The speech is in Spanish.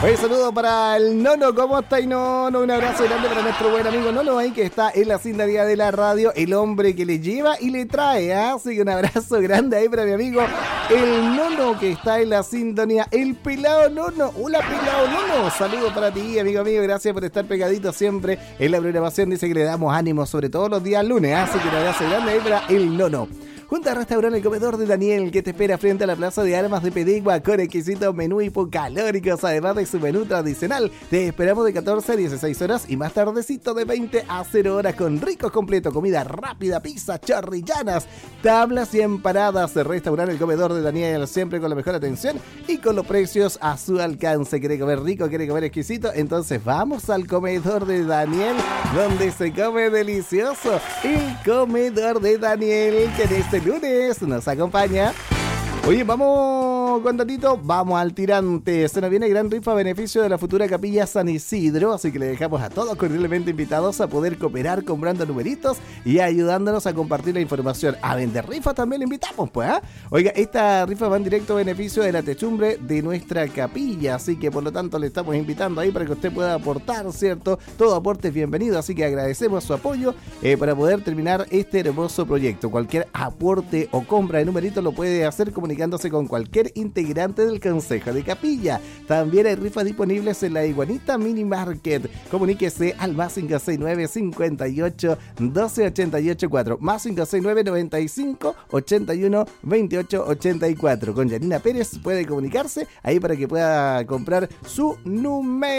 Un saludo para el Nono, ¿cómo está y Nono? Un abrazo grande para nuestro buen amigo Nono ahí que está en la sintonía de la radio, el hombre que le lleva y le trae, así que un abrazo grande ahí para mi amigo el Nono que está en la sintonía, el pelado Nono. Hola pelado Nono, saludo para ti amigo mío, gracias por estar pegadito siempre en la programación, dice que le damos ánimo sobre todo los días lunes, así que un abrazo grande ahí para el Nono. Junto al restaurante El Comedor de Daniel, que te espera frente a la Plaza de Armas de Pedegua con exquisitos menú hipocalóricos, además de su menú tradicional. Te esperamos de 14 a 16 horas y más tardecito de 20 a 0 horas con ricos completos, comida rápida, pizza, chorrillanas, tablas y empanadas. Restaurante El Comedor de Daniel, siempre con la mejor atención y con los precios a su alcance. ¿Quiere comer rico? ¿Quiere comer exquisito? Entonces vamos al Comedor de Daniel, donde se come delicioso. El Comedor de Daniel, que en este lunes nos acompaña. Oye, vamos con datito, vamos al tirante. Se nos viene gran rifa a beneficio de la futura Capilla San Isidro, así que le dejamos a todos cordialmente invitados a poder cooperar comprando numeritos y ayudándonos a compartir la información. A vender rifa también le invitamos, pues, ¿eh? Oiga, esta rifa va en directo a beneficio de la techumbre de nuestra capilla, así que por lo tanto le estamos invitando ahí para que usted pueda aportar, ¿cierto? Todo aporte es bienvenido, así que agradecemos su apoyo para poder terminar este hermoso proyecto. Cualquier aporte o compra de numeritos lo puede hacer comunicándose con cualquier integrante del Consejo de Capilla. También hay rifas disponibles en la Iguanita Mini Market. Comuníquese al más 569 58 12 88 4, más 569 95 81 28 84. Con Yanina Pérez puede comunicarse ahí para que pueda comprar su número.